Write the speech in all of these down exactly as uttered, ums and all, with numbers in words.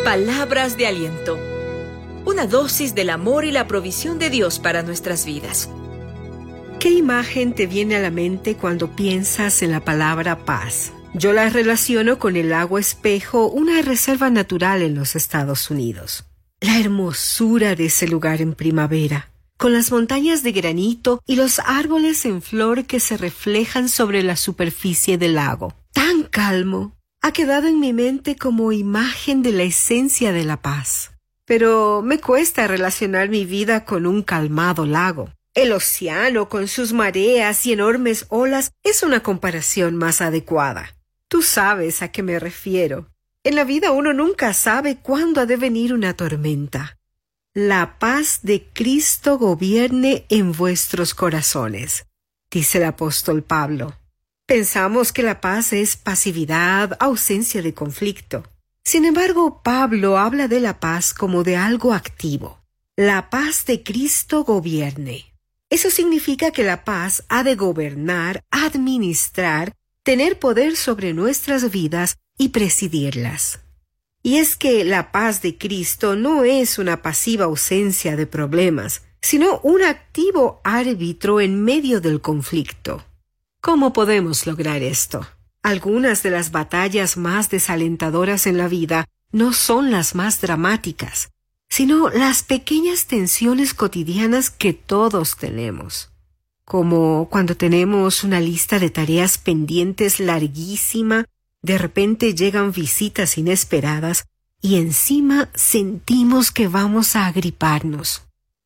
Palabras de aliento. Una dosis del amor y la provisión de Dios para nuestras vidas. ¿Qué imagen te viene a la mente cuando piensas en la palabra paz? Yo la relaciono con el lago Espejo, una reserva natural en los Estados Unidos. La hermosura de ese lugar en primavera, con las montañas de granito y los árboles en flor que se reflejan sobre la superficie del lago. Tan calmo, ha quedado en mi mente como imagen de la esencia de la paz. Pero me cuesta relacionar mi vida con un calmado lago. El océano, con sus mareas y enormes olas, es una comparación más adecuada. Tú sabes a qué me refiero. En la vida uno nunca sabe cuándo ha de venir una tormenta. La paz de Cristo gobierne en vuestros corazones, dice el apóstol Pablo. Pensamos que la paz es pasividad, ausencia de conflicto. Sin embargo, Pablo habla de la paz como de algo activo. La paz de Cristo gobierne. Eso significa que la paz ha de gobernar, administrar, tener poder sobre nuestras vidas y presidirlas. Y es que la paz de Cristo no es una pasiva ausencia de problemas, sino un activo árbitro en medio del conflicto. ¿Cómo podemos lograr esto? Algunas de las batallas más desalentadoras en la vida no son las más dramáticas, sino las pequeñas tensiones cotidianas que todos tenemos. Como cuando tenemos una lista de tareas pendientes larguísima, de repente llegan visitas inesperadas y encima sentimos que vamos a agriparnos.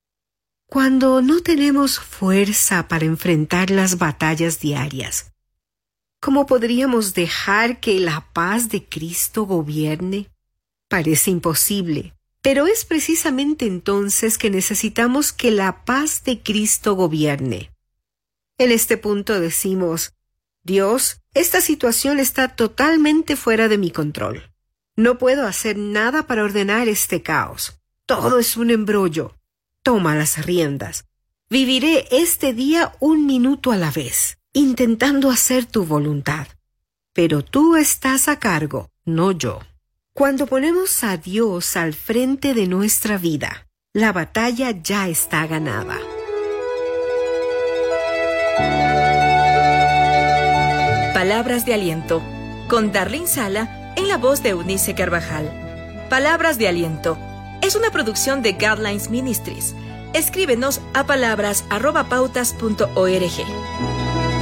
Cuando no tenemos fuerza para enfrentar las batallas diarias, ¿cómo podríamos dejar que la paz de Cristo gobierne? Parece imposible, pero es precisamente entonces que necesitamos que la paz de Cristo gobierne. En este punto decimos, Dios, esta situación está totalmente fuera de mi control. No puedo hacer nada para ordenar este caos. Todo es un embrollo. Toma las riendas. Viviré este día un minuto a la vez, intentando hacer tu voluntad. Pero tú estás a cargo, no yo. Cuando ponemos a Dios al frente de nuestra vida, la batalla ya está ganada. Palabras de aliento, con Darlene Sala en la voz de Eunice Carvajal. Palabras de aliento es una producción de Guidelines Ministries. Escríbenos a palabras arroba pautas punto org.